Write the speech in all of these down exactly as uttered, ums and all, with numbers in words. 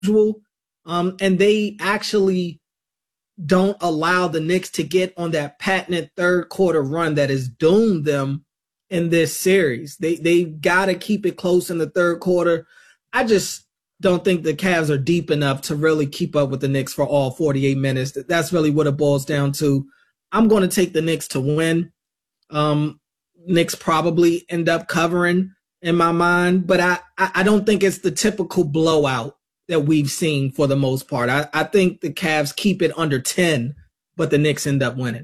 usual. Um, and they actually don't allow the Knicks to get on that patented third quarter run that has doomed them in this series. They they got to keep it close in the third quarter. I just don't think the Cavs are deep enough to really keep up with the Knicks for all forty-eight minutes. That's really what it boils down to. I'm going to take the Knicks to win. Um, Knicks probably end up covering in my mind, but I, I don't think it's the typical blowout that we've seen for the most part. I, I think the Cavs keep it under ten, but the Knicks end up winning.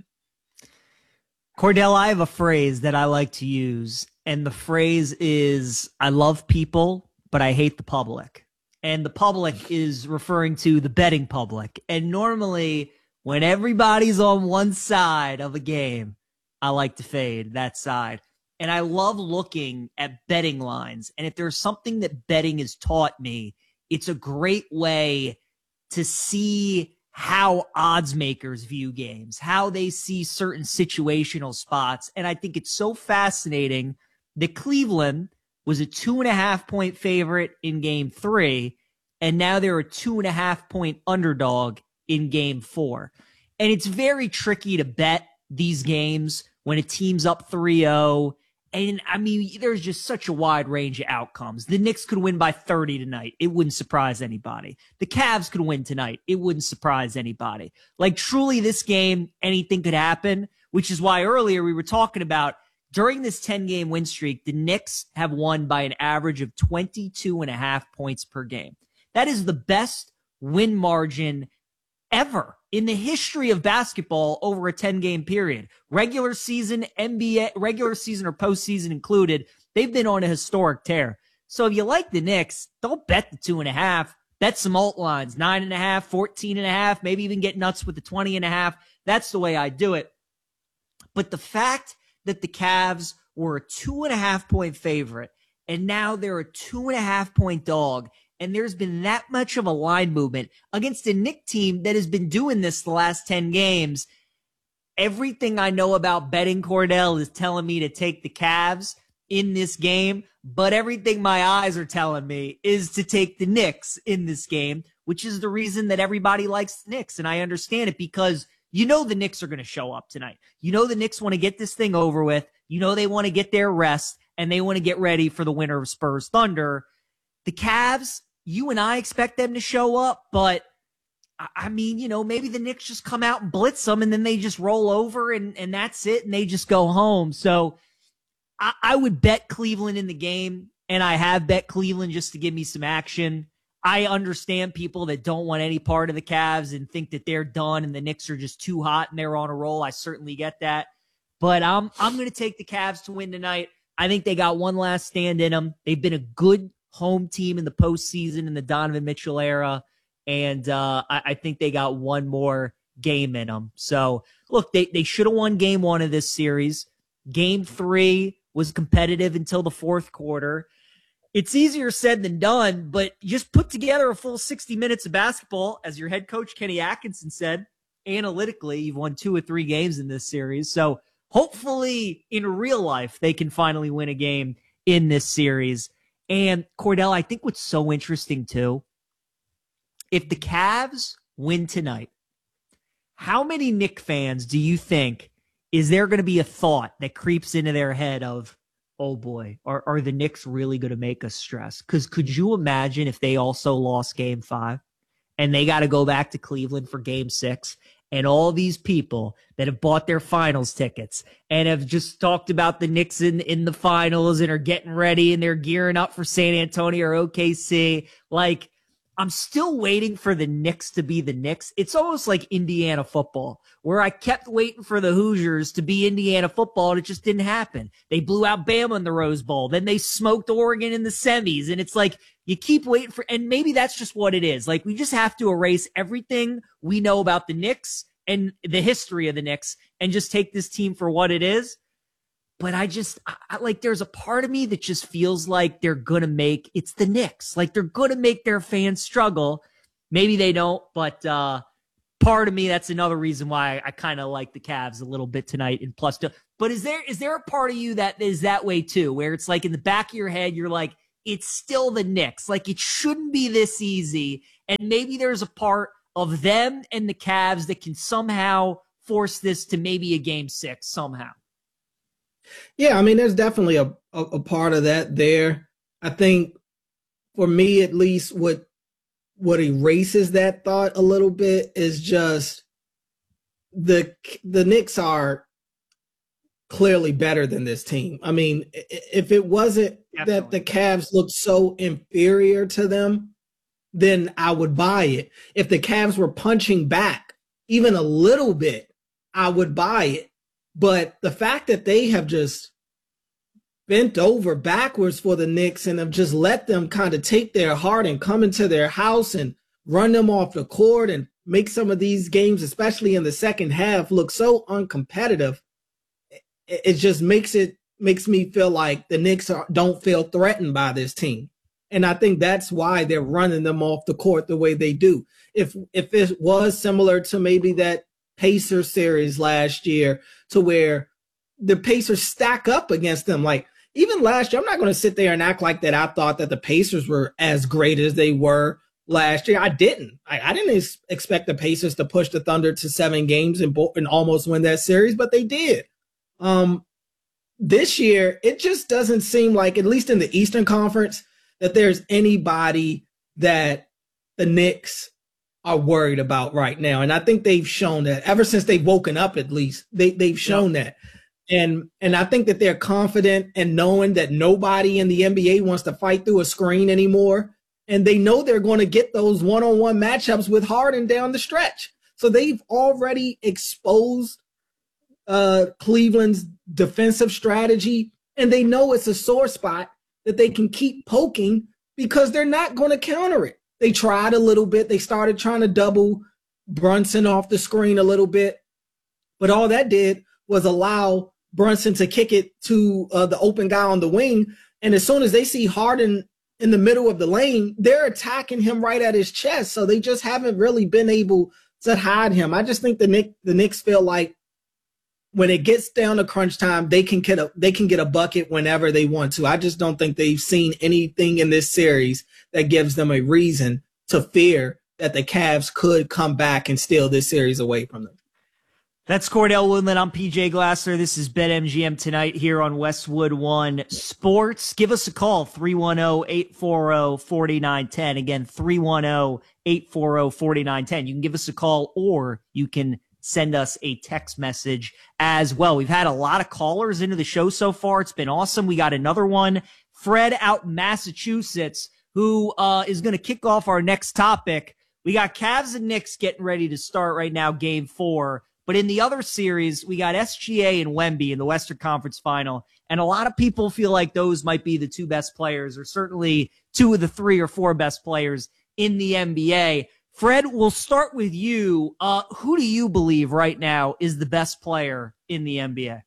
Cordell, I have a phrase that I like to use, and the phrase is, I love people, but I hate the public. And the public is referring to the betting public. And normally, when everybody's on one side of a game, I like to fade that side. And I love looking at betting lines. And if there's something that betting has taught me, it's a great way to see how odds makers view games, how they see certain situational spots. And I think it's so fascinating that Cleveland was a two and a half point favorite in game three, and now they're a two and a half point underdog in game four. And it's very tricky to bet these games when a team's up three oh. And I mean, there's just such a wide range of outcomes. The Knicks could win by thirty tonight. It wouldn't surprise anybody. The Cavs could win tonight. It wouldn't surprise anybody. Like, truly, this game, anything could happen, which is why earlier we were talking about during this ten-game win streak, the Knicks have won by an average of twenty-two and a half points per game. That is the best win margin ever in the history of basketball over a ten-game period. Regular season, N B A, regular season or postseason included, they've been on a historic tear. So if you like the Knicks, don't bet the two and a half. Bet some alt lines, nine and a half, fourteen and a half, maybe even get nuts with the twenty and a half. That's the way I do it. But the fact that the Cavs were a two and a half point favorite and now they're a two and a half point dog, and there's been that much of a line movement against a Knick team that has been doing this the last ten games. Everything I know about betting, Cordell, is telling me to take the Cavs in this game, but everything my eyes are telling me is to take the Knicks in this game, which is the reason that everybody likes the Knicks. And I understand it because you know the Knicks are going to show up tonight. You know the Knicks want to get this thing over with. You know they want to get their rest, and they want to get ready for the winner of Spurs Thunder. The Cavs, you and I expect them to show up, but I mean, you know, maybe the Knicks just come out and blitz them and then they just roll over and, and that's it and they just go home. So I, I would bet Cleveland in the game, and I have bet Cleveland just to give me some action. I understand people that don't want any part of the Cavs and think that they're done and the Knicks are just too hot and they're on a roll. I certainly get that. But I'm, I'm going to take the Cavs to win tonight. I think they got one last stand in them. They've been a good home team in the postseason in the Donovan Mitchell era. And uh, I, I think they got one more game in them. So, look, they, they should have won game one of this series. Game three was competitive until the fourth quarter. It's easier said than done, but just put together a full sixty minutes of basketball. As your head coach, Kenny Atkinson, said, analytically, you've won two or three games in this series. So hopefully in real life, they can finally win a game in this series. And Cordell, I think what's so interesting too, if the Cavs win tonight, how many Knicks fans do you think is there going to be a thought that creeps into their head of, oh boy, are, are the Knicks really going to make us stress? Because could you imagine if they also lost game five and they got to go back to Cleveland for game six, and all these people that have bought their finals tickets and have just talked about the Knicks in, in the finals and are getting ready and they're gearing up for San Antonio or O K C, like, I'm still waiting for the Knicks to be the Knicks. It's almost like Indiana football, where I kept waiting for the Hoosiers to be Indiana football, and it just didn't happen. They blew out Bama in the Rose Bowl. Then they smoked Oregon in the semis. And it's like, you keep waiting for, and maybe that's just what it is. Like, we just have to erase everything we know about the Knicks and the history of the Knicks and just take this team for what it is. But I just, I, like, there's a part of me that just feels like they're going to make, it's the Knicks. Like, they're going to make their fans struggle. Maybe they don't, but uh, part of me, that's another reason why I, I kind of like the Cavs a little bit tonight in plus two. But is there, is there a part of you that is that way too, where it's like in the back of your head, you're like, it's still the Knicks. Like, it shouldn't be this easy. And maybe there's a part of them and the Cavs that can somehow force this to maybe a game six somehow. Yeah, I mean, there's definitely a, a, a part of that there. I think for me, at least, what what erases that thought a little bit is just the the Knicks are clearly better than this team. I mean, if it wasn't Definitely. that the Cavs looked so inferior to them, then I would buy it. If the Cavs were punching back even a little bit, I would buy it. But the fact that they have just bent over backwards for the Knicks and have just let them kind of take their heart and come into their house and run them off the court and make some of these games, especially in the second half, look so uncompetitive, it just makes it makes me feel like the Knicks are, don't feel threatened by this team. And I think that's why they're running them off the court the way they do. If if it was similar to maybe that Pacers series last year, to where the Pacers stack up against them, like even last year, I'm not going to sit there and act like that I thought that the Pacers were as great as they were last year. I didn't. I, I didn't ex- expect the Pacers to push the Thunder to seven games and, bo- and almost win that series, but they did. Um, this year, it just doesn't seem like, at least in the Eastern Conference, that there's anybody that the Knicks are worried about right now. And I think they've shown that ever since they've woken up, at least they, they've shown yeah. that. And, and I think that they're confident in knowing that nobody in the N B A wants to fight through a screen anymore. And they know they're going to get those one-on-one matchups with Harden down the stretch. So they've already exposed uh, Cleveland's defensive strategy, and they know it's a sore spot that they can keep poking because they're not going to counter it. They tried a little bit. They started trying to double Brunson off the screen a little bit, but all that did was allow Brunson to kick it to uh, the open guy on the wing. And as soon as they see Harden in the middle of the lane, they're attacking him right at his chest. So they just haven't really been able to hide him. I just think the Knicks, the Knicks feel like when it gets down to crunch time, they can get a they can get a bucket whenever they want to. I just don't think they've seen anything in this series that gives them a reason to fear that the Cavs could come back and steal this series away from them. That's Cordell Woodland. I'm P J Glasser. This is BetMGM Tonight here on Westwood One Sports. Give us a call, three one zero, eight four zero, four nine one zero. Again, three one zero, eight four zero, four nine one zero. You can give us a call or you can send us a text message as well. We've had a lot of callers into the show so far. It's been awesome. We got another one, Fred out in Massachusetts, who uh, is going to kick off our next topic. We got Cavs and Knicks getting ready to start right now, game four. But in the other series, we got S G A and Wemby in the Western Conference Final. And a lot of people feel like those might be the two best players, or certainly two of the three or four best players in the N B A. Fred, we'll start with you. Uh, who do you believe right now is the best player in the N B A?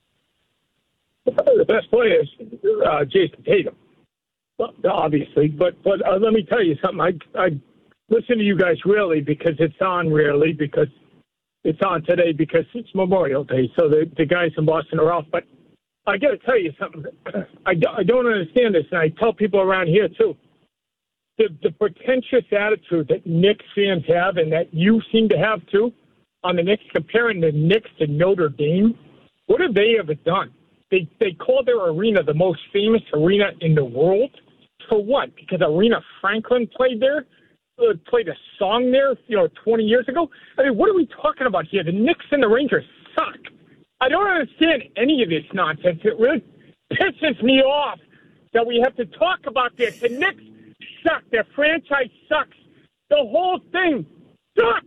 The best player is uh, Jason Tatum, obviously. But but uh, let me tell you something. I, I listen to you guys rarely because it's on rarely because it's on today because it's Memorial Day. So the, the guys in Boston are off. But I got to tell you something. I, I don't understand this, and I tell people around here too. The, the pretentious attitude that Knicks fans have and that you seem to have too on the Knicks, comparing the Knicks to Notre Dame, what have they ever done? They they call their arena the most famous arena in the world. For what? Because Aretha Franklin played there, uh, played a song there, you know, twenty years ago? I mean, what are we talking about here? The Knicks and the Rangers suck. I don't understand any of this nonsense. It really pisses me off that we have to talk about this. The Knicks suck. Their franchise sucks. The whole thing sucks.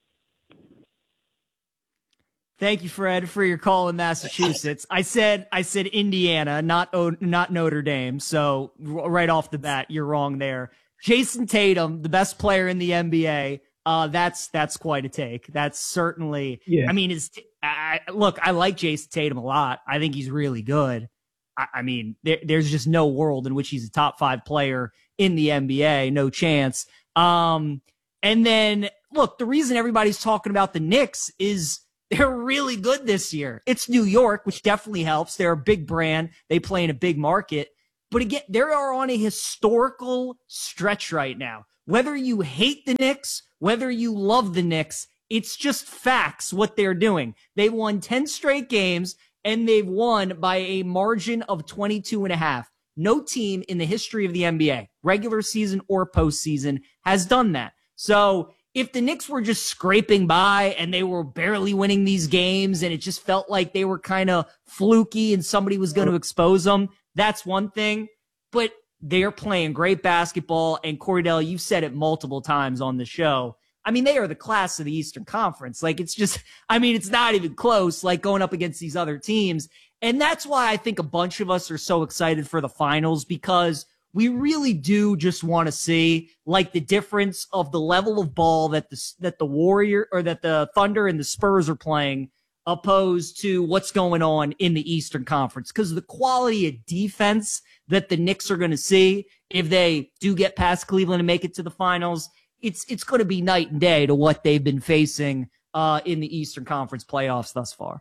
Thank you, Fred, for your call in Massachusetts. I said I said Indiana, not not Notre Dame. So right off the bat, you're wrong there. Jason Tatum, the best player in the N B A. Uh, that's that's quite a take. That's certainly. Yeah. I mean, is I, look, I like Jason Tatum a lot. I think he's really good. I, I mean, there, there's just no world in which he's a top five player in the N B A. No chance. Um, and then look, the reason everybody's talking about the Knicks is they're really good this year. It's New York, which definitely helps. They're a big brand. They play in a big market. But again, they are on a historical stretch right now Whether you hate the Knicks, whether you love the Knicks, it's just facts what they're doing. They've won ten straight games, and they've won by a margin of twenty-two and a half. No team in the history of the N B A, regular season or postseason, has done that. So if the Knicks were just scraping by and they were barely winning these games and it just felt like they were kind of fluky and somebody was going to expose them, that's one thing. But they're playing great basketball. And Cordell, you've said it multiple times on the show. I mean, they are the class of the Eastern Conference. Like, it's just, I mean, it's not even close, like going up against these other teams. And that's why I think a bunch of us are so excited for the finals, because we really do just want to see like the difference of the level of ball that the, that the Warrior or that the Thunder and the Spurs are playing opposed to what's going on in the Eastern Conference. Because the quality of defense that the Knicks are going to see if they do get past Cleveland and make it to the finals, it's it's going to be night and day to what they've been facing uh, in the Eastern Conference playoffs thus far.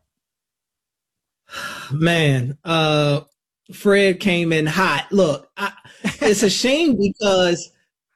Man, uh, Fred came in hot. Look, I, it's a shame because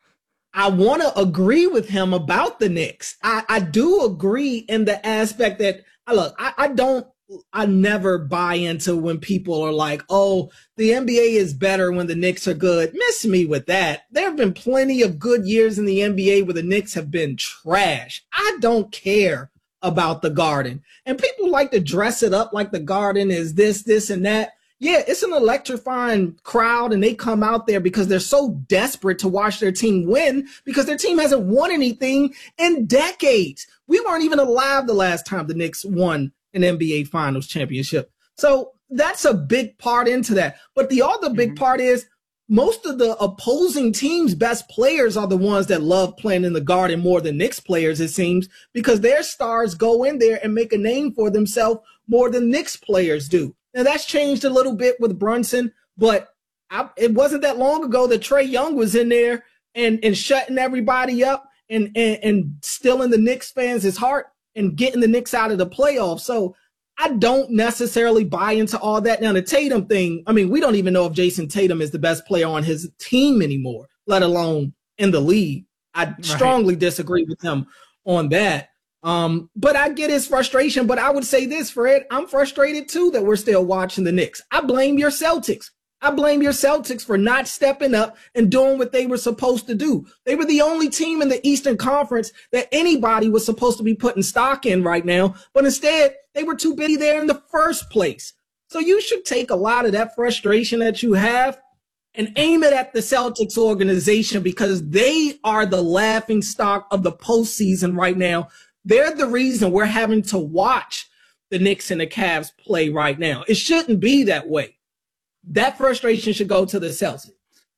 I want to agree with him about the Knicks. I, I do agree in the aspect that, look, I, I don't, I never buy into when people are like, oh, the N B A is better when the Knicks are good. Miss me with that. There have been plenty of good years in the N B A where the Knicks have been trash. I don't care about the Garden. And people like to dress it up like the Garden is this, this, and that. Yeah, it's an electrifying crowd, and they come out there because they're so desperate to watch their team win because their team hasn't won anything in decades. We weren't even alive the last time the Knicks won an N B A Finals championship. So that's a big part into that. But the other big mm-hmm. part is most of the opposing team's best players are the ones that love playing in the Garden more than Knicks players, it seems, because their stars go in there and make a name for themselves more than Knicks players do. Now, that's changed a little bit with Brunson, but I, it wasn't that long ago that Trae Young was in there and, and shutting everybody up and, and, and stealing the Knicks fans' heart and getting the Knicks out of the playoffs. So I don't necessarily buy into all that. Now, the Tatum thing, I mean, we don't even know if Jason Tatum is the best player on his team anymore, let alone in the league. I right. strongly disagree with him on that. Um, but I get his frustration. But I would say this, Fred, I'm frustrated too that we're still watching the Knicks. I blame your Celtics. I blame your Celtics for not stepping up and doing what they were supposed to do. They were the only team in the Eastern Conference that anybody was supposed to be putting stock in right now. But instead, they were too busy there in the first place. So you should take a lot of that frustration that you have and aim it at the Celtics organization, because they are the laughing stock of the postseason right now. They're the reason we're having to watch the Knicks and the Cavs play right now. It shouldn't be that way. That frustration should go to the Celtics.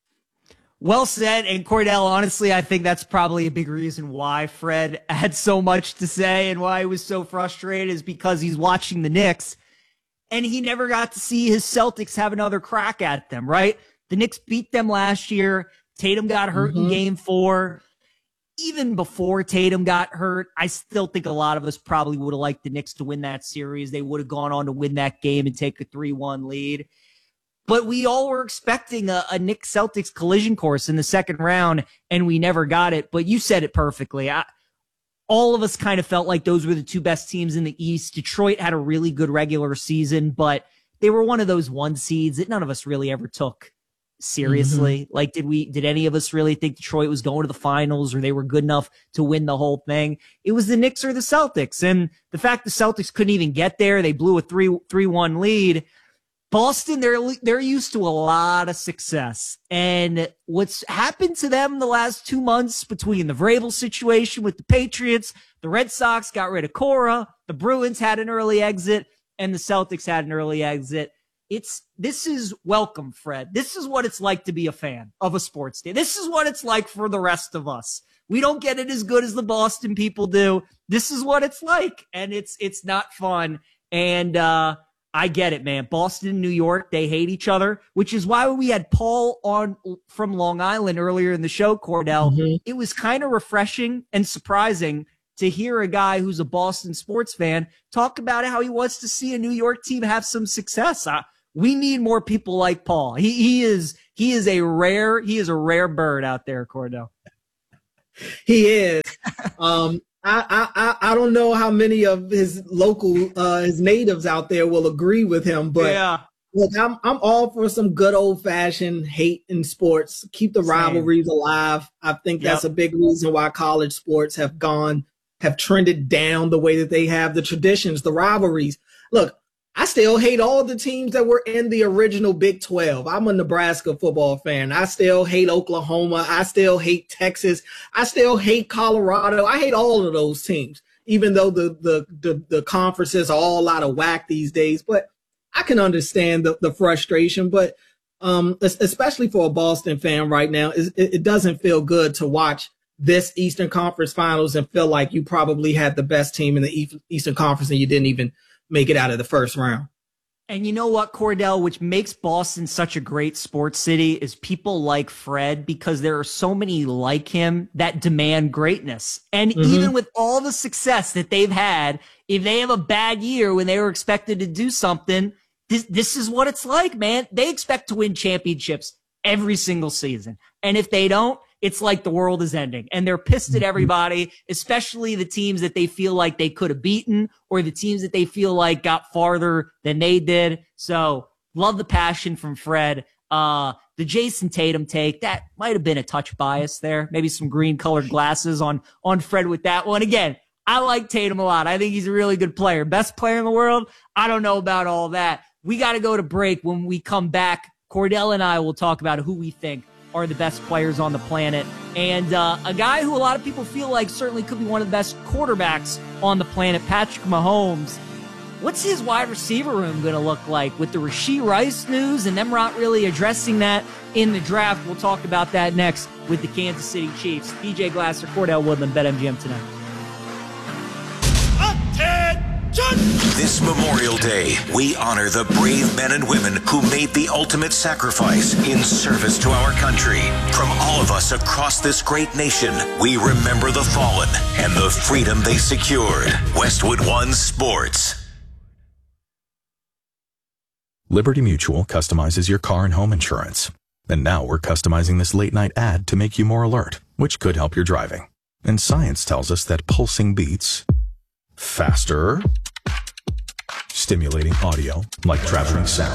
Well said. And Cordell, honestly, I think that's probably a big reason why Fred had so much to say and why he was so frustrated, is because he's watching the Knicks and he never got to see his Celtics have another crack at them, right? The Knicks beat them last year. Tatum got hurt mm-hmm. in game four. Even before Tatum got hurt, I still think a lot of us probably would have liked the Knicks to win that series. They would have gone on to win that game and take a three one lead. But we all were expecting a, a Knicks Celtics collision course in the second round, and we never got it. But you said it perfectly. I, all of us kind of felt like those were the two best teams in the East. Detroit had a really good regular season, but they were one of those one seeds that none of us really ever took seriously. Mm-hmm. Like, did we, did any of us really think Detroit was going to the finals or they were good enough to win the whole thing? It was the Knicks or the Celtics. And the fact the Celtics couldn't even get there, they blew a three, three, one lead. Boston, they're, they're used to a lot of success. And what's happened to them the last two months between the Vrabel situation with the Patriots, the Red Sox got rid of Cora, the Bruins had an early exit, and the Celtics had an early exit. It's, this is welcome, Fred. This is what it's like to be a fan of a sports team. This is what it's like for the rest of us. We don't get it as good as the Boston people do. This is what it's like, and it's, it's not fun. And, uh, I get it, man. Boston and New York, they hate each other, which is why we had Paul on from Long Island earlier in the show, Cordell. Mm-hmm. It was kind of refreshing and surprising to hear a guy who's a Boston sports fan talk about how he wants to see a New York team have some success. I, we need more people like Paul. He, he is, he is a rare, he is a rare bird out there, Cordell. He is. Um, I, I, I don't know how many of his local, uh, his natives out there will agree with him, but yeah. look, I'm, I'm all for some good old fashioned hate in sports. Keep the Same. rivalries alive. I think that's Yep. a big reason why college sports have gone, have trended down the way that they have. The traditions, the rivalries. Look, I still hate all the teams that were in the original Big twelve. I'm a Nebraska football fan. I still hate Oklahoma. I still hate Texas. I still hate Colorado. I hate all of those teams, even though the the the, the conferences are all out of whack these days. But I can understand the, the frustration. But um, especially for a Boston fan right now, it, it doesn't feel good to watch this Eastern Conference Finals and feel like you probably had the best team in the Eastern Conference and you didn't even make it out of the first round. And you know what, Cordell, which makes Boston such a great sports city is people like Fred, because there are so many like him that demand greatness. And mm-hmm. even with all the success that they've had, if they have a bad year when they were expected to do something, this, this is what it's like, man. They expect to win championships every single season. And if they don't, it's like the world is ending, and they're pissed at everybody, especially the teams that they feel like they could have beaten or the teams that they feel like got farther than they did. So love the passion from Fred. Uh, the Jason Tatum take, that might have been a touch bias there. Maybe some green colored glasses on, on Fred with that one. Again, I like Tatum a lot. I think he's a really good player. Best player in the world. I don't know about all that. We got to go to break. When we come back, Cordell and I will talk about who we think are the best players on the planet, and uh, a guy who a lot of people feel like certainly could be one of the best quarterbacks on the planet, Patrick Mahomes. What's his wide receiver room going to look like with the Rashee Rice news and them not really addressing that in the draft? We'll talk about that next with the Kansas City Chiefs. D J Glasser, Cordell Woodland, BetMGM tonight. This Memorial Day, we honor the brave men and women who made the ultimate sacrifice in service to our country. From all of us across this great nation, we remember the fallen and the freedom they secured. Westwood One Sports. Liberty Mutual customizes your car and home insurance. And now we're customizing this late night ad to make you more alert, which could help your driving. And science tells us that pulsing beats faster, stimulating audio like traveling sound,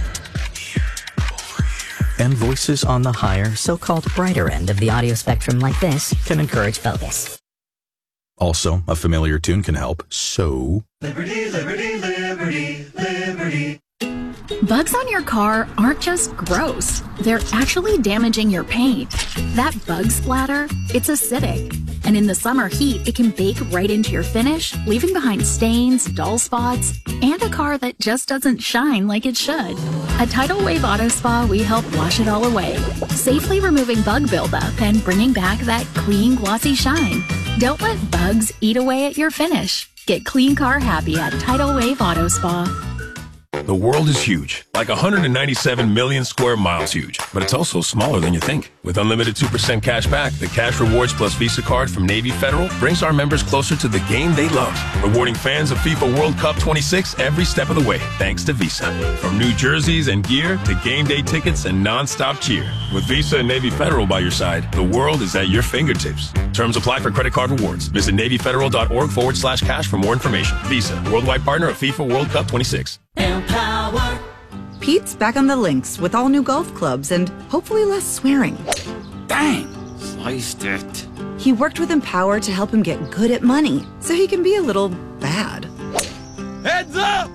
and voices on the higher, so-called brighter end of the audio spectrum like this can encourage focus. Also, a familiar tune can help, so... Liberty, liberty, liberty, liberty. Bugs on your car aren't just gross. They're actually damaging your paint. That bug splatter, it's acidic. And in the summer heat, it can bake right into your finish, leaving behind stains, dull spots, and a car that just doesn't shine like it should. At Tidal Wave Auto Spa, we help wash it all away, safely removing bug buildup and bringing back that clean, glossy shine. Don't let bugs eat away at your finish. Get clean car happy at Tidal Wave Auto Spa. The world is huge, like one hundred ninety-seven million square miles huge, but it's also smaller than you think. With unlimited two percent cash back, the Cash Rewards Plus Visa card from Navy Federal brings our members closer to the game they love, rewarding fans of FIFA World Cup twenty-six every step of the way, thanks to Visa. From new jerseys and gear to game day tickets and non-stop cheer. With Visa and Navy Federal by your side, the world is at your fingertips. Terms apply for credit card rewards. Visit NavyFederal.org forward slash cash for more information. Visa, worldwide partner of FIFA World Cup twenty-six. Empower. Pete's back on the links with all new golf clubs and hopefully less swearing. Dang, sliced it. He worked with Empower to help him get good at money so he can be a little bad. Heads up!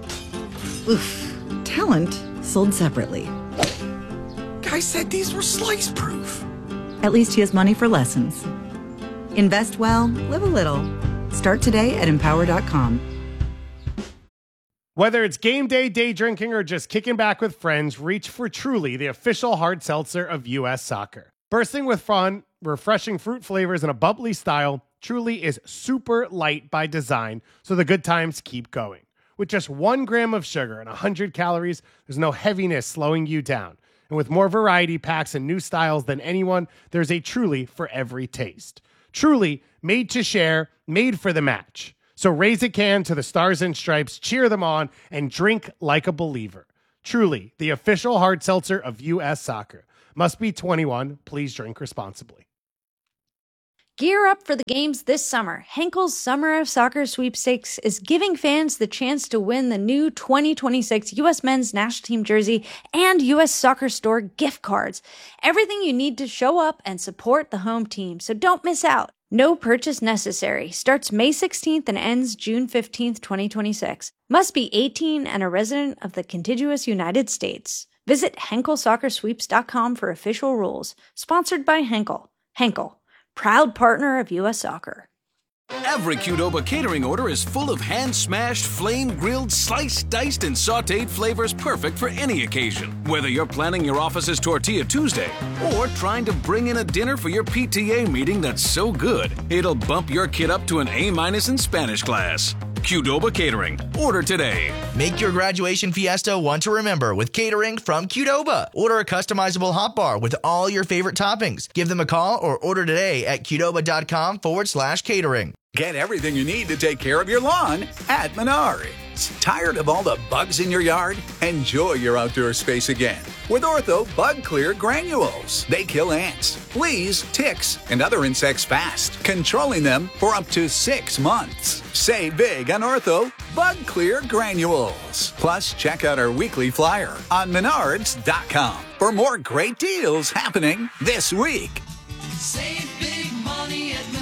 Oof. Talent sold separately. Guy said these were slice proof. At least he has money for lessons. Invest well, live a little. Start today at empower dot com. Whether it's game day, day drinking, or just kicking back with friends, reach for Truly, the official hard seltzer of U S Soccer. Bursting with fun, refreshing fruit flavors, and a bubbly style, Truly is super light by design, so the good times keep going. With just one gram of sugar and one hundred calories, there's no heaviness slowing you down. And with more variety packs and new styles than anyone, there's a Truly for every taste. Truly, made to share, made for the match. So raise a can to the Stars and Stripes, cheer them on, and drink like a believer. Truly, the official hard seltzer of U S Soccer. Must be twenty-one. Please drink responsibly. Gear up for the games this summer. Henkel's Summer of Soccer Sweepstakes is giving fans the chance to win the new twenty twenty-six U S Men's National Team jersey and U S Soccer Store gift cards. Everything you need to show up and support the home team, so don't miss out. No purchase necessary. Starts May sixteenth and ends June fifteenth, twenty twenty-six. Must be eighteen and a resident of the contiguous United States. Visit Henkel Soccer Sweeps dot com for official rules. Sponsored by Henkel. Henkel, proud partner of U S Soccer. Every Qdoba catering order is full of hand-smashed, flame-grilled, sliced, diced, and sautéed flavors perfect for any occasion. Whether you're planning your office's Tortilla Tuesday or trying to bring in a dinner for your P T A meeting that's so good, it'll bump your kid up to an A-minus in Spanish class. Qdoba Catering. Order today. Make your graduation fiesta one to remember with catering from Qdoba. Order a customizable hot bar with all your favorite toppings. Give them a call or order today at Qdoba.com forward slash catering. Get everything you need to take care of your lawn at Menards. Tired of all the bugs in your yard? Enjoy your outdoor space again with Ortho Bug Clear Granules. They kill ants, fleas, ticks, and other insects fast, controlling them for up to six months. Save big on Ortho Bug Clear Granules. Plus, check out our weekly flyer on Menards dot com for more great deals happening this week. Save big money at Menards.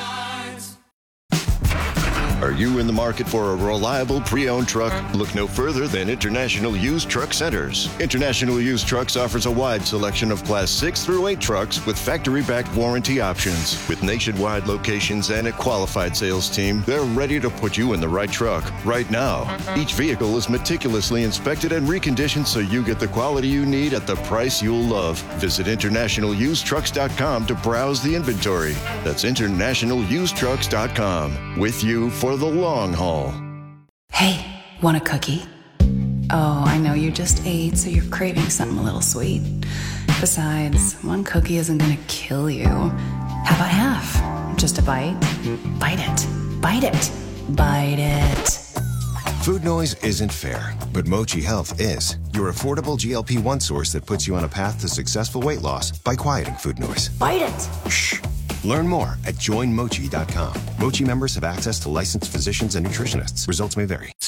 Are you in the market for a reliable pre-owned truck? Look no further than International Used Truck Centers. International Used Trucks offers a wide selection of Class six through eight trucks with factory-backed warranty options. With nationwide locations and a qualified sales team, they're ready to put you in the right truck right now. Each vehicle is meticulously inspected and reconditioned so you get the quality you need at the price you'll love. Visit International Used Trucks dot com to browse the inventory. That's International Used Trucks dot com. With you for the long haul. Hey, want a cookie? Oh, I know you just ate, so you're craving something a little sweet. Besides, one cookie isn't gonna kill you. How about half? Just a bite? Bite it. Bite it. Bite it. Food noise isn't fair, but Mochi Health is. Your affordable G L P one source that puts you on a path to successful weight loss by quieting food noise. Bite it. Shh. Learn more at join mochi dot com. Mochi members have access to licensed physicians and nutritionists. Results may vary.